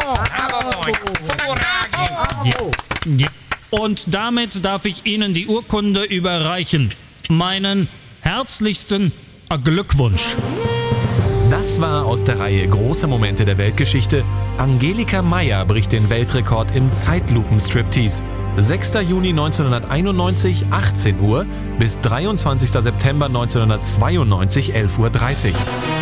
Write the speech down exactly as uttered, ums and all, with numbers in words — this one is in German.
Ja. Und damit darf ich Ihnen die Urkunde überreichen. Meinen herzlichsten Glückwunsch. Das war aus der Reihe Große Momente der Weltgeschichte. Angelika Meyer bricht den Weltrekord im Zeitlupen-Striptease. sechster Juni neunzehnhunderteinundneunzig, achtzehn Uhr bis dreiundzwanzigster September neunzehnhundertzweiundneunzig, elf Uhr dreißig.